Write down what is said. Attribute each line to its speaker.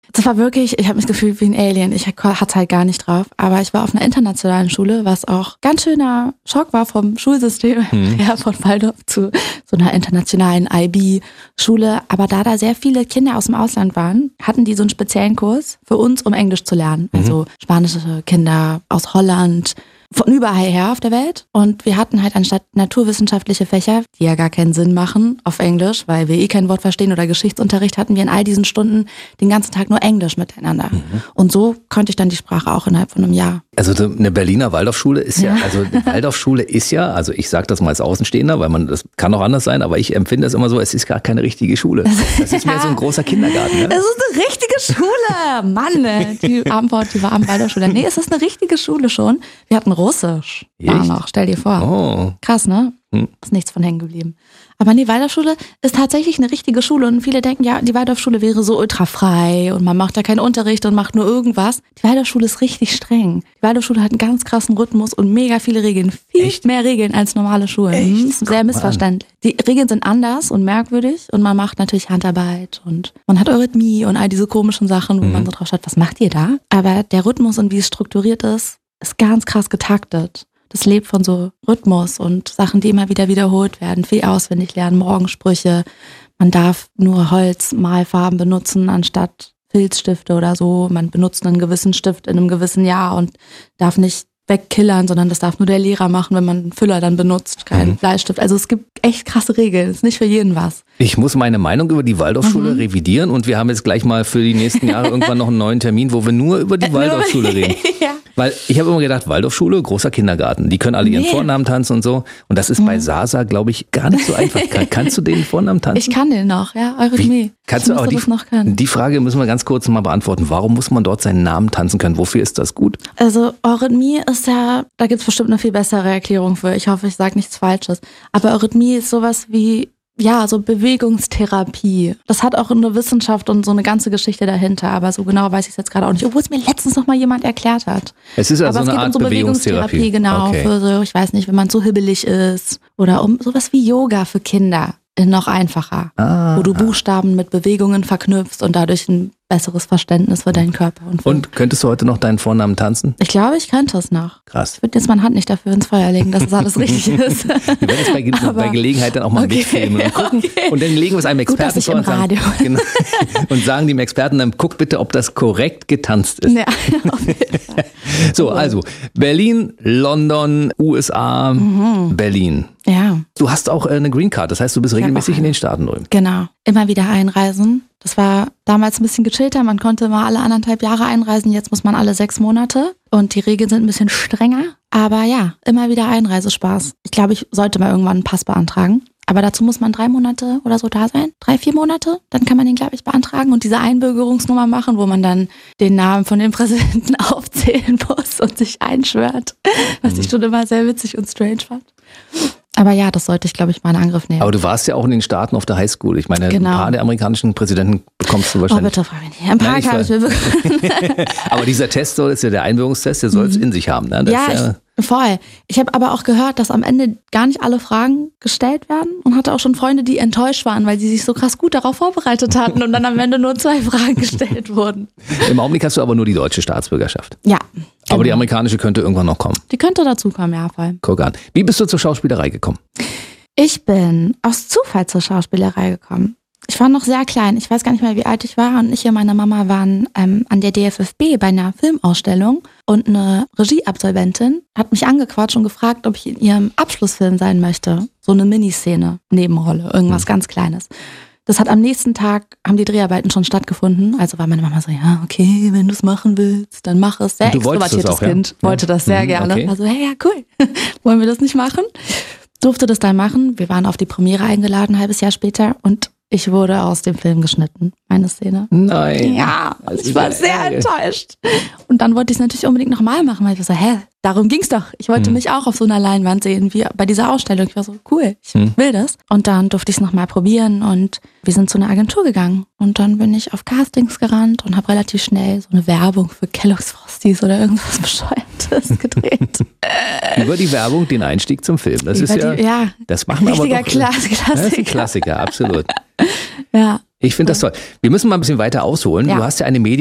Speaker 1: Das war wirklich, ich habe mich gefühlt wie ein Alien. Ich hatte halt gar nicht drauf. Aber ich war auf einer internationalen Schule, was auch ganz schöner Schock war vom Schulsystem her, von Waldorf zu so einer internationalen IB-Schule. Aber da sehr viele Kinder aus dem Ausland waren, hatten die so einen speziellen Kurs für uns, um Englisch zu lernen. Also spanische Kinder aus Holland, von überall her auf der Welt. Und wir hatten halt anstatt naturwissenschaftliche Fächer, die ja gar keinen Sinn machen auf Englisch, weil wir kein Wort verstehen, oder Geschichtsunterricht, hatten wir in all diesen Stunden den ganzen Tag nur Englisch miteinander. Und so konnte ich dann die Sprache auch innerhalb von einem Jahr.
Speaker 2: Also eine Berliner Waldorfschule ist also Waldorfschule ist ja, also ich sage das mal als Außenstehender, weil das kann auch anders sein, aber ich empfinde es immer so, es ist gar keine richtige Schule. Das ist mehr so ein großer Kindergarten. Ne?
Speaker 1: Es ist eine richtige Schule! Mann, die warmen Waldorfschule. Nee, es ist eine richtige Schule schon. Wir hatten Russisch. War noch, stell dir vor.
Speaker 2: Oh.
Speaker 1: Krass, ne? Ist nichts von hängen geblieben. Aber die Waldorfschule ist tatsächlich eine richtige Schule und viele denken, ja, die Waldorfschule wäre so ultrafrei und man macht da keinen Unterricht und macht nur irgendwas. Die Waldorfschule ist richtig streng. Die Waldorfschule hat einen ganz krassen Rhythmus und mega viele Regeln. Viel mehr Regeln als normale Schulen. Ist sehr missverständlich. Die Regeln sind anders und merkwürdig und man macht natürlich Handarbeit und man hat Eurythmie und all diese komischen Sachen, wo man so drauf schaut, was macht ihr da? Aber der Rhythmus und wie es strukturiert ist ganz krass getaktet. Das lebt von so Rhythmus und Sachen, die immer wieder wiederholt werden. Viel auswendig lernen, Morgensprüche. Man darf nur Holzmalfarben benutzen anstatt Filzstifte oder so. Man benutzt einen gewissen Stift in einem gewissen Jahr und darf nicht wegkillern, sondern das darf nur der Lehrer machen, wenn man einen Füller dann benutzt, keinen Bleistift. Also es gibt echt krasse Regeln. Es ist nicht für jeden was.
Speaker 2: Ich muss meine Meinung über die Waldorfschule revidieren und wir haben jetzt gleich mal für die nächsten Jahre irgendwann noch einen neuen Termin, wo wir nur über die Waldorfschule reden.
Speaker 1: Ja.
Speaker 2: Weil ich habe immer gedacht, Waldorfschule, großer Kindergarten, die können alle ihren Vornamen tanzen und so. Und das ist bei Sasa, glaube ich, gar nicht so einfach. Kannst du den Vornamen tanzen?
Speaker 1: Ich kann den noch, ja, Eurythmie.
Speaker 2: Kannst du auch die Frage müssen wir ganz kurz mal beantworten. Warum muss man dort seinen Namen tanzen können? Wofür ist das gut?
Speaker 1: Also Eurythmie ist ja, da gibt es bestimmt eine viel bessere Erklärung für. Ich hoffe, ich sage nichts Falsches. Aber Eurythmie ist sowas wie, ja, so Bewegungstherapie. Das hat auch eine Wissenschaft und so eine ganze Geschichte dahinter, aber so genau weiß ich es jetzt gerade auch nicht, obwohl es mir letztens noch mal jemand erklärt hat.
Speaker 2: Es ist also
Speaker 1: aber
Speaker 2: eine Art Bewegungstherapie.
Speaker 1: Genau,
Speaker 2: okay.
Speaker 1: Für so, ich weiß nicht, wenn man so hibbelig ist oder um sowas wie Yoga für Kinder. Noch einfacher, wo du Buchstaben mit Bewegungen verknüpfst und dadurch ein besseres Verständnis für deinen Körper.
Speaker 2: Und könntest du heute noch deinen Vornamen tanzen?
Speaker 1: Ich glaube, ich könnte es noch.
Speaker 2: Krass.
Speaker 1: Ich würde jetzt meine Hand nicht dafür ins Feuer legen, dass es alles richtig ist.
Speaker 2: Wir werden es bei Gelegenheit dann auch mal mitfilmen und gucken. Und dann legen wir es einem Experten vor und sagen dem Experten dann, guck bitte, ob das korrekt getanzt ist.
Speaker 1: Ja, auf jeden Fall.
Speaker 2: So, also Berlin, London, USA, Berlin.
Speaker 1: Ja.
Speaker 2: Du hast auch eine Green Card, das heißt, du bist regelmäßig in den Staaten drüben.
Speaker 1: Genau, immer wieder einreisen. Das war damals ein bisschen gechillter, man konnte mal alle 1,5 Jahre einreisen, jetzt muss man alle 6 Monate und die Regeln sind ein bisschen strenger. Aber ja, immer wieder Einreisespaß. Ich glaube, ich sollte mal irgendwann einen Pass beantragen. Aber dazu muss man 3 Monate oder so da sein. 3, 4 Monate. Dann kann man den, glaube ich, beantragen und diese Einbürgerungsnummer machen, wo man dann den Namen von dem Präsidenten aufzählen muss und sich einschwört. Was ich schon immer sehr witzig und strange fand. Aber ja, das sollte ich, glaube ich, mal in Angriff nehmen.
Speaker 2: Aber du warst ja auch in den Staaten auf der Highschool. Ich meine,
Speaker 1: genau.
Speaker 2: Ein paar der amerikanischen Präsidenten bekommst du wahrscheinlich.
Speaker 1: Oh, bitte frag mich nicht. Ein paar habe ich mir bekommen.
Speaker 2: Aber dieser Test ist ja der Einbürgerungstest, der soll es in sich haben. Ne?
Speaker 1: Das voll. Ich habe aber auch gehört, dass am Ende gar nicht alle Fragen gestellt werden und hatte auch schon Freunde, die enttäuscht waren, weil sie sich so krass gut darauf vorbereitet hatten und dann am Ende nur 2 Fragen gestellt wurden.
Speaker 2: Im Augenblick hast du aber nur die deutsche Staatsbürgerschaft.
Speaker 1: Ja.
Speaker 2: Aber die amerikanische könnte irgendwann noch kommen.
Speaker 1: Die könnte dazu kommen, ja, voll.
Speaker 2: Guck an. Wie bist du zur Schauspielerei gekommen?
Speaker 1: Ich bin aus Zufall zur Schauspielerei gekommen. Ich war noch sehr klein. Ich weiß gar nicht mehr, wie alt ich war. Und ich und meine Mama waren an der DFFB bei einer Filmausstellung. Und eine Regieabsolventin hat mich angequatscht und gefragt, ob ich in ihrem Abschlussfilm sein möchte. So eine Miniszene, Nebenrolle, irgendwas ganz Kleines. Das hat am nächsten Tag, haben die Dreharbeiten schon stattgefunden. Also war meine Mama so, ja, okay, wenn du es machen willst, dann mach es. Sehr extrovertiertes Kind, wollte das sehr gerne.
Speaker 2: Okay.
Speaker 1: Also, hey, ja, cool. Wollen wir das nicht machen? Durfte das dann machen. Wir waren auf die Premiere eingeladen, ein halbes Jahr später. Und ich wurde aus dem Film geschnitten, meine Szene.
Speaker 2: Nein.
Speaker 1: Ja, ich war sehr enttäuscht. Und dann wollte ich es natürlich unbedingt nochmal machen, weil ich war so, darum ging's doch. Ich wollte mich auch auf so einer Leinwand sehen, wie bei dieser Ausstellung. Ich war so, cool, ich will das. Und dann durfte ich es nochmal probieren und wir sind zu einer Agentur gegangen. Und dann bin ich auf Castings gerannt und habe relativ schnell so eine Werbung für Kellogg's Frosties oder irgendwas Bescheuertes gedreht.
Speaker 2: Über die Werbung den Einstieg zum Film. Das ist
Speaker 1: ja,
Speaker 2: das machen aber doch.
Speaker 1: Klassiker.
Speaker 2: Das ist ein Klassiker, absolut.
Speaker 1: Ja.
Speaker 2: Ich finde das toll. Wir müssen mal ein bisschen weiter ausholen.
Speaker 1: Ja.
Speaker 2: Du hast ja eine